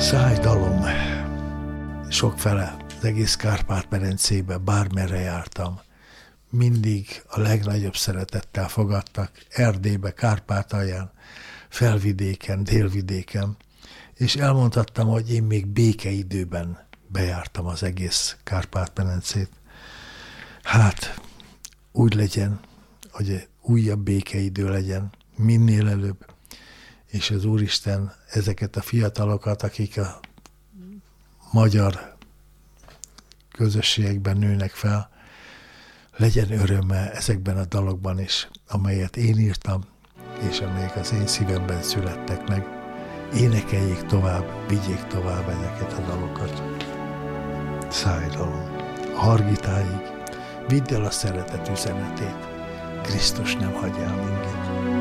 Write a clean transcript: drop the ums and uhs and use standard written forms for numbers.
Szájdalom. Sokfele, az egész Kárpát-medencébe, bármerre jártam. Mindig a legnagyobb szeretettel fogadtak, Erdélybe, Kárpátalján, Felvidéken, Délvidéken, és elmondhattam, hogy én még békeidőben bejártam az egész Kárpát-medencét. Hát, úgy legyen, hogy újabb békeidő legyen, minél előbb, és az Úristen ezeket a fiatalokat, akik a magyar közösségekben nőnek fel, legyen örömmel ezekben a dalokban is, amelyet én írtam, és amelyek az én szívemben születtek meg. Énekeljék tovább, vigyék tovább ezeket a dalokat. Szájdalom. A Hargitáig vidd el a szeretet üzenetét. Krisztus nem hagy el minket.